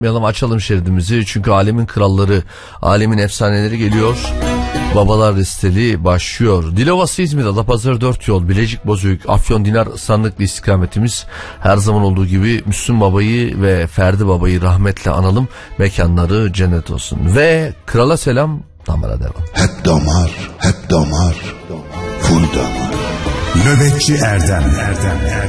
Açalım şeridimizi çünkü alemin kralları, alemin efsaneleri geliyor. Babalar listeli başlıyor. Dilovası İzmir, Adapazarı 4 yol, Bilecik Bozüyük, Afyon Dinar Sandıklı istikametimiz. Her zaman olduğu gibi Müslüm Baba'yı ve Ferdi Baba'yı rahmetle analım. Mekanları cennet olsun. Ve krala selam, damara devam. Hep damar, hep damar, full damar. Nöbetçi Erdem.